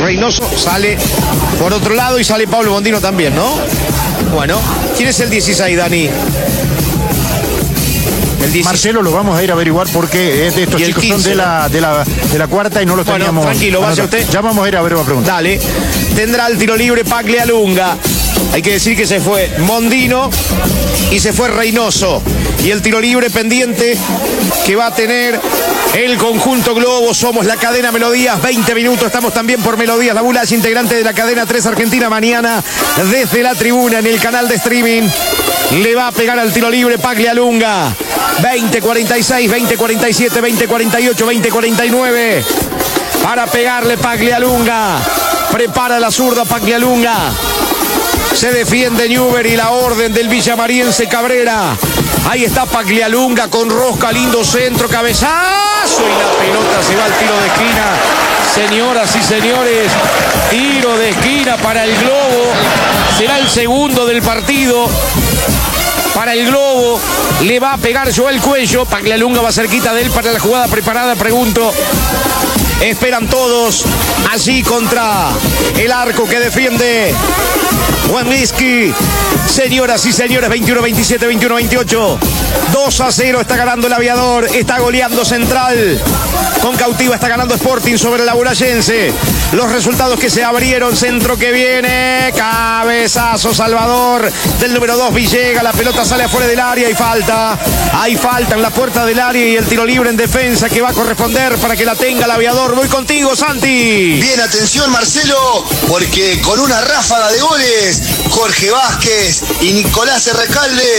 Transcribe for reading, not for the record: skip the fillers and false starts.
Reynoso sale por otro lado y sale Pablo Mondino también, ¿no? Bueno, ¿quién es el 16, Dani? Marcelo, lo vamos a ir a averiguar porque estos chicos 15, son de la cuarta y no los teníamos. Tranquilo, vaya usted. Ya vamos a ir a ver una pregunta. Dale. Tendrá el tiro libre Paglialunga. Hay que decir que se fue Mondino y se fue Reynoso. Y el tiro libre pendiente que va a tener el conjunto Globo. Somos la cadena Melodías, 20 minutos. Estamos también por Melodías. La Bula es integrante de la cadena 3 Argentina. Mañana desde la tribuna en el canal de streaming le va a pegar al tiro libre Paglialunga. 20:46, 20:47, 20:48, 20:49. Para pegarle Paglialunga. Prepara la zurda Paglialunga. Se defiende Newber y la orden del villamariense Cabrera. Ahí está Paglialunga con rosca, lindo centro, cabezazo y la pelota se va al tiro de esquina. Señoras y señores, tiro de esquina para el Globo. Será el segundo del partido. Para el Globo, le va a pegar Joel Cuello. Paglialunga va cerquita de él para la jugada preparada, pregunto. Esperan todos allí contra el arco que defiende Wisky. Señoras y señores, 21-27, 21-28. 2-0 está ganando el Aviador. Está goleando Central. Con cautiva está ganando Sporting sobre el Laborayense. Los resultados que se abrieron. Centro que viene. Cabezazo Salvador del número 2 Villega. La pelota sale afuera del área y falta. Hay falta en la puerta del área y el tiro libre en defensa que va a corresponder para que la tenga el Aviador. Voy contigo, Santi. Bien, atención, Marcelo, porque con una ráfaga de goles, Jorge Vázquez y Nicolás Recalde